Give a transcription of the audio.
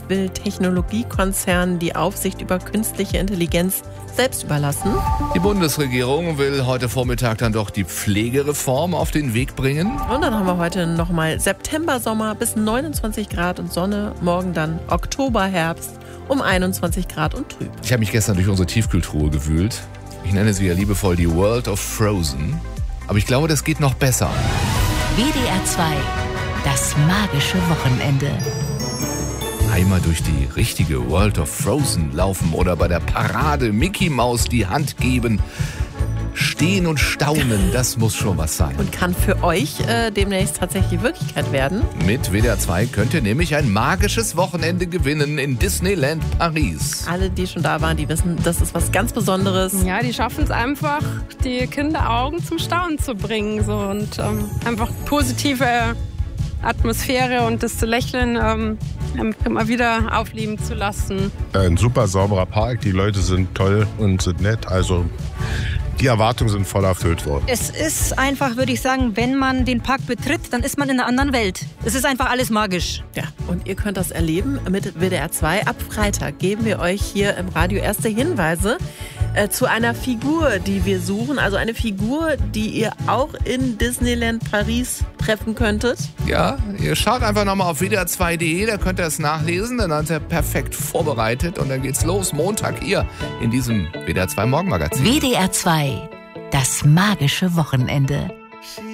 will Technologiekonzernen die Aufsicht über künstliche Intelligenz selbst überlassen. Die Bundesregierung will heute Vormittag dann doch die Pflegereform auf den Weg bringen. Und dann haben wir heute nochmal September-Sommer bis 29 Grad und Sonne. Morgen dann Oktober-Herbst um 21 Grad und trüb. Ich habe mich gestern durch unsere Tiefkühltruhe gewühlt. Ich nenne sie ja liebevoll die World of Frozen. Aber ich glaube, das geht noch besser. WDR 2, das magische Wochenende. Einmal durch die richtige World of Frozen laufen oder bei der Parade Mickey Maus die Hand geben. Stehen und staunen, das muss schon was sein. Und kann für euch demnächst tatsächlich Wirklichkeit werden. Mit WDR 2 könnt ihr nämlich ein magisches Wochenende gewinnen in Disneyland Paris. Alle, die schon da waren, die wissen, das ist was ganz Besonderes. Ja, die schaffen es einfach, die Kinderaugen zum Staunen zu bringen so, und einfach positive Atmosphäre und das Lächeln immer wieder aufleben zu lassen. Ein super sauberer Park, die Leute sind toll und sind nett, also die Erwartungen sind voll erfüllt worden. Es ist einfach, würde ich sagen, wenn man den Park betritt, dann ist man in einer anderen Welt. Es ist einfach alles magisch. Ja, und ihr könnt das erleben mit WDR 2. Ab Freitag geben wir euch hier im Radio erste Hinweise zu einer Figur, die wir suchen. Also eine Figur, die ihr auch in Disneyland Paris treffen könntet. Ja, ihr schaut einfach nochmal auf WDR2.de, da könnt ihr es nachlesen. Dann seid ihr perfekt vorbereitet und dann geht's los. Montag hier in diesem WDR 2 Morgenmagazin. WDR 2, das magische Wochenende.